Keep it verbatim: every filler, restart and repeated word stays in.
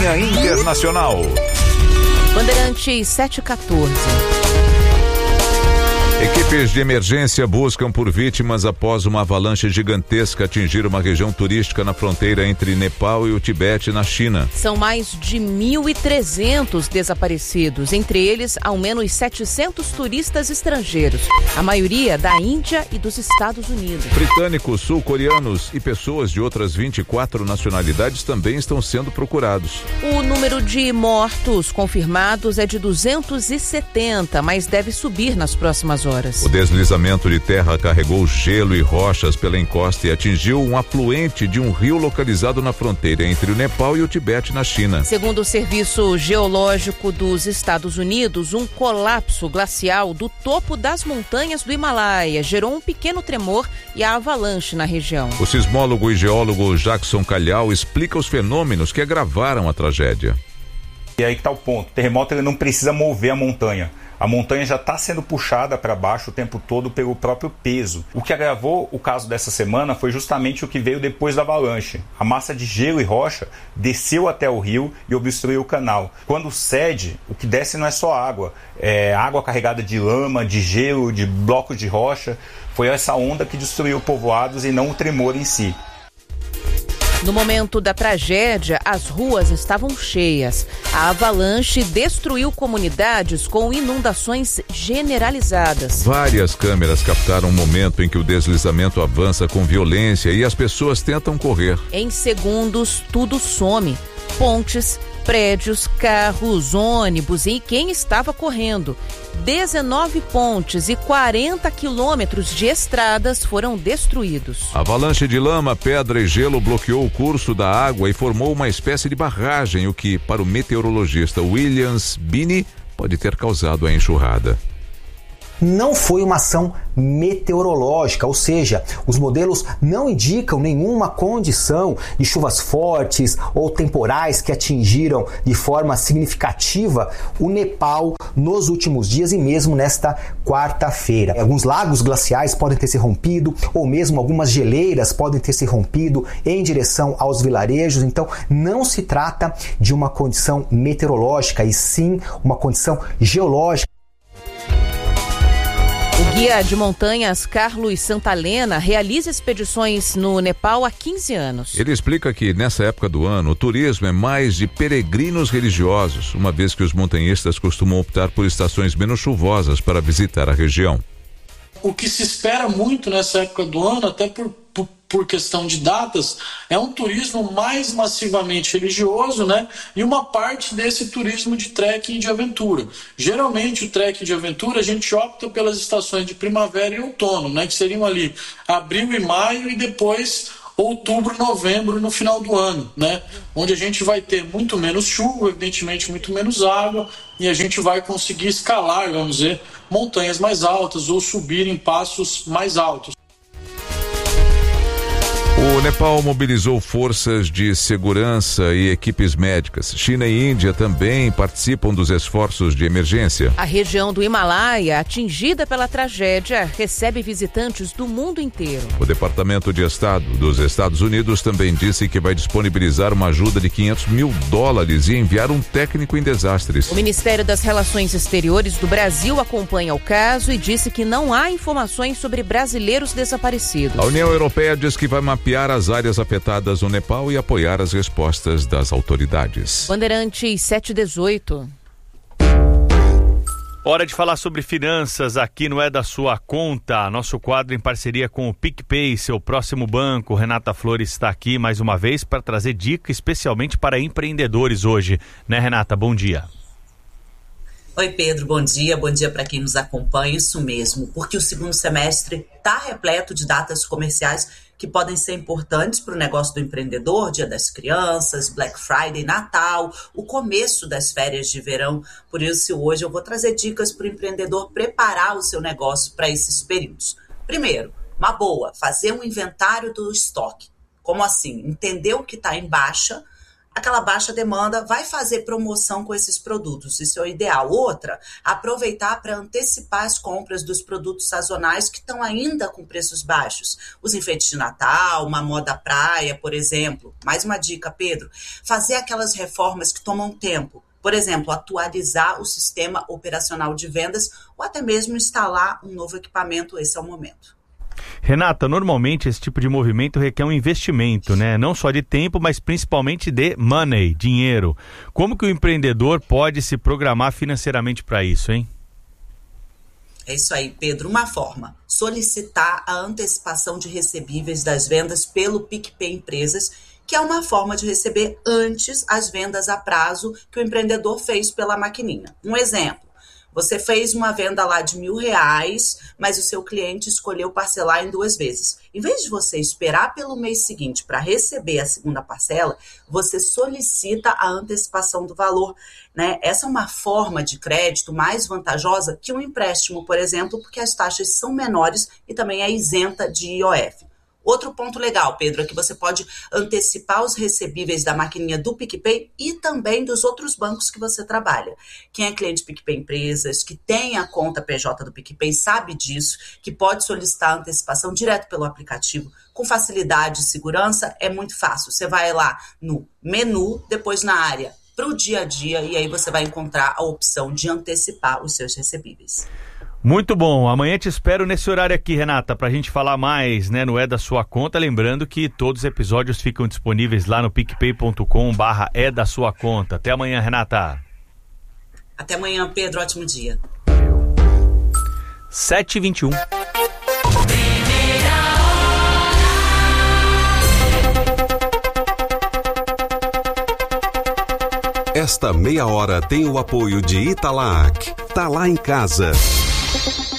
Campanha Internacional. Bandeirantes sete e quatorze. Equipes de emergência buscam por vítimas após uma avalanche gigantesca atingir uma região turística na fronteira entre Nepal e o Tibete, na China. São mais de mil e trezentos desaparecidos, entre eles ao menos setecentos turistas estrangeiros, a maioria da Índia e dos Estados Unidos. Britânicos, sul-coreanos e pessoas de outras vinte e quatro nacionalidades também estão sendo procurados. O número de mortos confirmados é de duzentos e setenta, mas deve subir nas próximas horas. O deslizamento de terra carregou gelo e rochas pela encosta e atingiu um afluente de um rio localizado na fronteira entre o Nepal e o Tibete, na China. Segundo o Serviço Geológico dos Estados Unidos, um colapso glacial do topo das montanhas do Himalaia gerou um pequeno tremor e a avalanche na região. O sismólogo e geólogo Jackson Calhau explica os fenômenos que agravaram a tragédia. E aí que está o ponto. O terremoto ele não precisa mover a montanha. A montanha já está sendo puxada para baixo o tempo todo pelo próprio peso. O que agravou o caso dessa semana foi justamente o que veio depois da avalanche. A massa de gelo e rocha desceu até o rio e obstruiu o canal. Quando cede, o que desce não é só água. É água carregada de lama, de gelo, de blocos de rocha. Foi essa onda que destruiu povoados e não o tremor em si. No momento da tragédia, as ruas estavam cheias. A avalanche destruiu comunidades com inundações generalizadas. Várias câmeras captaram o momento em que o deslizamento avança com violência e as pessoas tentam correr. Em segundos, tudo some. Pontes, prédios, carros, ônibus e quem estava correndo. dezenove pontes e quarenta quilômetros de estradas foram destruídos. A avalanche de lama, pedra e gelo bloqueou o curso da água e formou uma espécie de barragem, o que, para o meteorologista Williams Binney, pode ter causado a enxurrada. Não foi uma ação meteorológica, ou seja, os modelos não indicam nenhuma condição de chuvas fortes ou temporais que atingiram de forma significativa o Nepal nos últimos dias e mesmo nesta quarta-feira. Alguns lagos glaciais podem ter se rompido ou mesmo algumas geleiras podem ter se rompido em direção aos vilarejos, então não se trata de uma condição meteorológica e sim uma condição geológica. O guia de montanhas Carlos Santalena realiza expedições no Nepal há quinze anos. Ele explica que nessa época do ano o turismo é mais de peregrinos religiosos, uma vez que os montanhistas costumam optar por estações menos chuvosas para visitar a região. O que se espera muito nessa época do ano, até por, por, por questão de datas, é um turismo mais massivamente religioso, né? E uma parte desse turismo de trekking e de aventura. Geralmente o trekking de aventura a gente opta pelas estações de primavera e outono, né? Que seriam ali abril e maio e depois outubro, novembro no final do ano, né? Onde a gente vai ter muito menos chuva, evidentemente muito menos água, e a gente vai conseguir escalar, vamos dizer, montanhas mais altas ou subir em passos mais altos. O Nepal mobilizou forças de segurança e equipes médicas. China e Índia também participam dos esforços de emergência. A região do Himalaia, atingida pela tragédia, recebe visitantes do mundo inteiro. O Departamento de Estado dos Estados Unidos também disse que vai disponibilizar uma ajuda de quinhentos mil dólares e enviar um técnico em desastres. O Ministério das Relações Exteriores do Brasil acompanha o caso e disse que não há informações sobre brasileiros desaparecidos. A União Europeia diz que vai mapear as áreas afetadas no Nepal e apoiar as respostas das autoridades. Bandeirantes sete e dezoito. Hora de falar sobre finanças aqui no É da Sua Conta. Nosso quadro em parceria com o PicPay, seu próximo banco. Renata Flores está aqui mais uma vez para trazer dica especialmente para empreendedores hoje. Né, Renata? Bom dia. Oi, Pedro, bom dia. Bom dia para quem nos acompanha. Isso mesmo, porque o segundo semestre está repleto de datas comerciais que podem ser importantes para o negócio do empreendedor, Dia das Crianças, Black Friday, Natal, o começo das férias de verão. Por isso, hoje eu vou trazer dicas para o empreendedor preparar o seu negócio para esses períodos. Primeiro, uma boa, fazer um inventário do estoque. Como assim? Entender o que está em baixa, aquela baixa demanda, vai fazer promoção com esses produtos, isso é o ideal. Outra, aproveitar para antecipar as compras dos produtos sazonais que estão ainda com preços baixos. Os enfeites de Natal, uma moda praia, por exemplo. Mais uma dica, Pedro, fazer aquelas reformas que tomam tempo. Por exemplo, atualizar o sistema operacional de vendas ou até mesmo instalar um novo equipamento, esse é o momento. Renata, normalmente esse tipo de movimento requer um investimento, né? Não só de tempo, mas principalmente de money, dinheiro. Como que o empreendedor pode se programar financeiramente para isso, hein? É isso aí, Pedro. Uma forma, solicitar a antecipação de recebíveis das vendas pelo PicPay Empresas, que é uma forma de receber antes as vendas a prazo que o empreendedor fez pela maquininha. Um exemplo, você fez uma venda lá de mil reais, mas o seu cliente escolheu parcelar em duas vezes. Em vez de você esperar pelo mês seguinte para receber a segunda parcela, você solicita a antecipação do valor, né? Essa é uma forma de crédito mais vantajosa que um empréstimo, por exemplo, porque as taxas são menores e também é isenta de I O F. Outro ponto legal, Pedro, é que você pode antecipar os recebíveis da maquininha do PicPay e também dos outros bancos que você trabalha. Quem é cliente PicPay Empresas, que tem a conta P J do PicPay, sabe disso, que pode solicitar a antecipação direto pelo aplicativo. Com facilidade e segurança, é muito fácil. Você vai lá no menu, depois na área para o dia a dia, e aí você vai encontrar a opção de antecipar os seus recebíveis. Muito bom, amanhã te espero nesse horário aqui, Renata, pra gente falar mais, né, no É da Sua Conta, lembrando que todos os episódios ficam disponíveis lá no picpay ponto com barra é da sua conta. Até amanhã, Renata. Até amanhã, Pedro, ótimo dia. sete e vinte e um. Esta meia hora tem o apoio de Italac. Tá lá em casa.